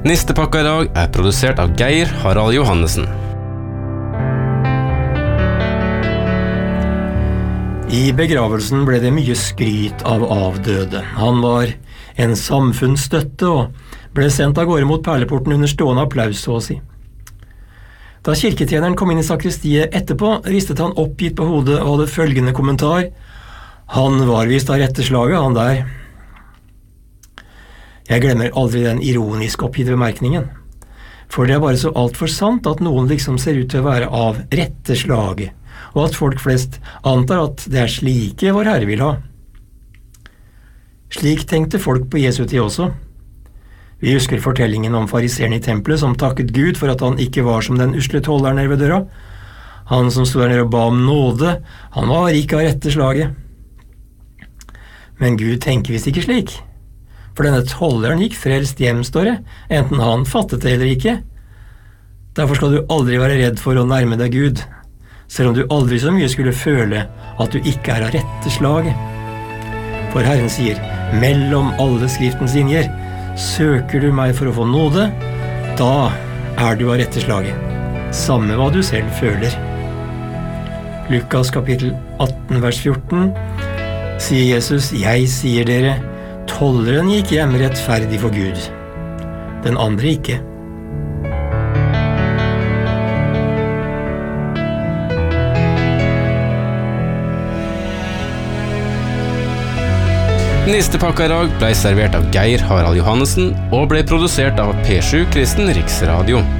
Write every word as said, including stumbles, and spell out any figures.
Nistepakka I dag er produsert av Geir Harald Johannessen. I begravelsen ble det mye skryt av avdøde. Han var en samfunnsstøtte og ble sendt av gårde mot perleporten under stående applaus, så å si. Da kirketjeneren kom inn I sakristiet etterpå, ristet han oppgitt på hodet og hadde følgende kommentar: «Han var visst av rette slaget, han der.» Jeg glemmer aldri den ironisk oppgitte bemerkningen, for det er bare så alt for sant at noen liksom ser ut til å være av rette slaget, og at folk flest antar at det er slike vår Herre vil ha. Slik tenkte folk på Jesu tid også. Vi husker fortellingen om fariseren I tempelet som takket Gud for at han ikke var som den usle tolleren nede ved døra. Han som stod der nede og ba om nåde, han var ikke av rette slaget. Men Gud tenker visst ikke slik. For denne tolleren gikk frelst hjem, står det, enten han fattet det eller ikke. Derfor skal du aldri være redd for å nærme deg Gud, selv om du aldri så mye skulle føle at du ikke er av rette slaget. For Herren sier, mellom alle skriftens linjer, søker du meg for å få nåde, da er du av rette slaget, samme hva du selv føler. Lukas kapittel atten, vers fjorten, sier Jesus, jeg sier dere, tolleren gikk hjem rettferdig for Gud, den andre ikke. Nistepakka I dag ble servert av Geir Harald Johannessen og ble produsert av P sju Kristen Riksradio.